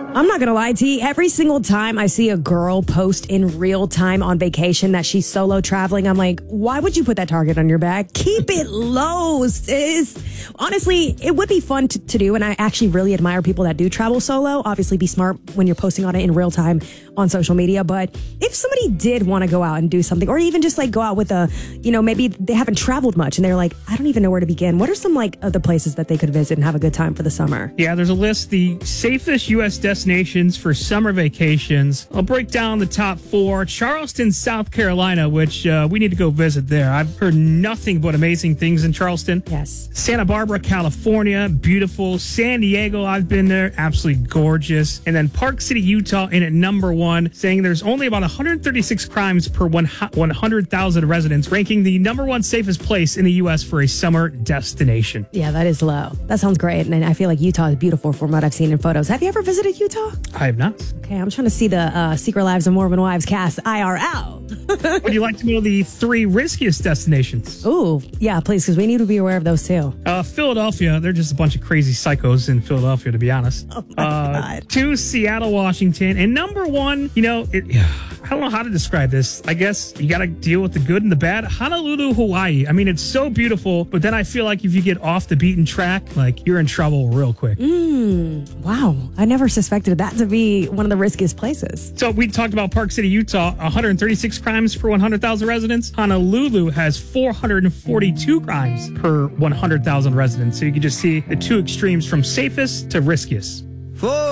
I'm not going to lie to you. Every single time I see a girl post in real time on vacation that she's solo traveling, I'm like, why would you put that target on your back? Keep it low, sis. Honestly, it would be fun to do. And I actually really admire people that do travel solo. Obviously, be smart when you're posting on it in real time on social media. But if somebody did want to go out and do something, or even just like go out with maybe they haven't traveled much and they're like, I don't even know where to begin. What are some like other places that they could visit and have a good time for the summer? Yeah, there's a list. The safest U.S. destinations for summer vacations. I'll break down the top 4. Charleston, South Carolina, which we need to go visit there. I've heard nothing but amazing things in Charleston. Yes. Santa Barbara, California, beautiful. San Diego, I've been there, absolutely gorgeous. And then Park City, Utah, in at number 1, saying there's only about 136 crimes per 100,000 residents, ranking the number 1 safest place in the U.S. for a summer destination. Yeah, that is low. That sounds great. And I feel like Utah is beautiful from what I've seen in photos. Have you ever visited Utah? I have not. Okay, I'm trying to see the Secret Lives of Mormon Wives cast IRL. Would you like to know the 3 riskiest destinations? Ooh, yeah, please, because we need to be aware of those too. Philadelphia, they're just a bunch of crazy psychos in Philadelphia, to be honest. Oh my God. 2, Seattle, Washington. And number 1, I don't know how to describe this. I guess you got to deal with the good and the bad. Honolulu, Hawaii. I mean, it's so beautiful, but then I feel like if you get off the beaten track, like you're in trouble real quick. Wow. I never suspected that to be one of the riskiest places. So we talked about Park City, Utah, 136 crimes per 100,000 residents. Honolulu has 442 crimes per 100,000 residents. So you can just see the 2 extremes from safest to riskiest.